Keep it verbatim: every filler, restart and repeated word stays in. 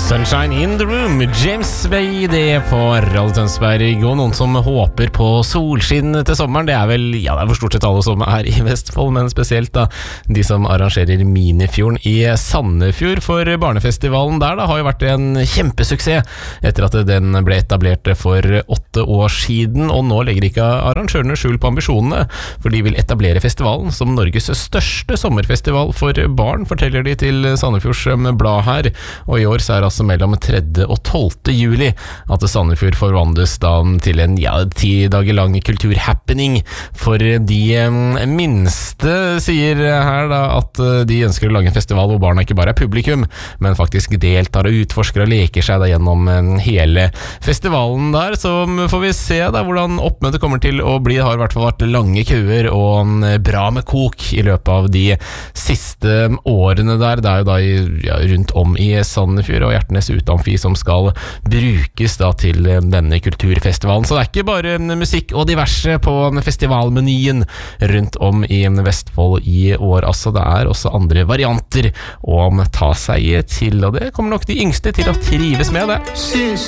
Sunshine in the room, James Bay, det er på Radio Tønsberg. Og noen som håper på solskinn til sommeren, det er vel, ja, det er for stort sett alle som er i Vestfold, men spesielt da de som arrangerer Minifjorden i Sandefjord. For barnefestivalen der da har jo vært en kjempesuksess etter at den ble etablert for åtte år siden, og nå legger ikke arrangørene skjul på ambisjonene, for de vil etablere festivalen som Norges største sommerfestival for barn, forteller de til Sandefjords Blad her. Og i år så er altså mellom tredje og tolvte juli at Sandefjord forvandles da til en ja, ti dager lang kulturhappening for de minste, sier her da at de ønsker å lage en festival hvor barna ikke bare er publikum, men faktisk deltar og utforsker og leker seg da gjennom hele festivalen der. Så får vi se da hvordan oppmøtet kommer til å bli. Det har i hvert fall vært lange køer og bra med kok i løpet av de siste årene der. Det er jo da i, ja, rundt om i Sandefjord og Hjertnes Utamfi som skal brukes da til denne kulturfestivalen. Så det er ikke bare musikk og diverse på festivalmenyen rundt om i Vestfold i år. Altså det er også andre varianter å ta seg til, og det kommer nok de yngste til å trives med det. Syns